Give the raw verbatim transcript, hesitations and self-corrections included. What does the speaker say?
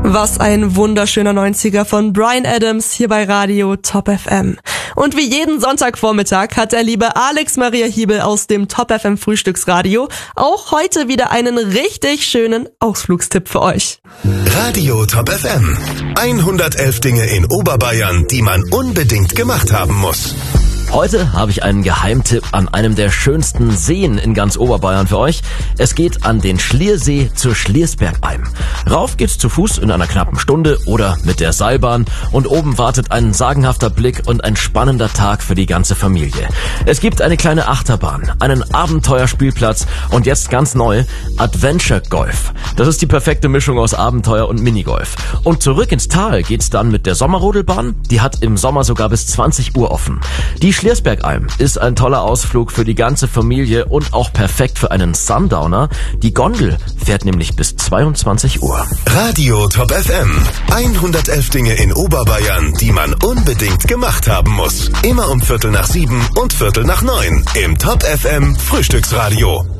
Was ein wunderschöner neunziger von Bryan Adams hier bei Radio Top F M. Und wie jeden Sonntagvormittag hat der liebe Alex Maria Hiebel aus dem Top F M Frühstücksradio auch heute wieder einen richtig schönen Ausflugstipp für euch. Radio Top F M. hundertelf Dinge in Oberbayern, die man unbedingt gemacht haben muss. Heute habe ich einen Geheimtipp an einem der schönsten Seen in ganz Oberbayern für euch. Es geht an den Schliersee zur Schliersbergalm. Rauf geht's zu Fuß in einer knappen Stunde oder mit der Seilbahn und oben wartet ein sagenhafter Blick und ein spannender Tag für die ganze Familie. Es gibt eine kleine Achterbahn, einen Abenteuerspielplatz und jetzt ganz neu Adventure Golf. Das ist die perfekte Mischung aus Abenteuer und Minigolf. Und zurück ins Tal geht's dann mit der Sommerrodelbahn. Die hat im Sommer sogar bis zwanzig Uhr offen. Die Schliersbergalm ist ein toller Ausflug für die ganze Familie und auch perfekt für einen Sundowner. Die Gondel fährt nämlich bis zweiundzwanzig Uhr. Radio Top F M. hundertelf Dinge in Oberbayern, die man unbedingt gemacht haben muss. Immer um Viertel nach sieben und Viertel nach neun im Top F M Frühstücksradio.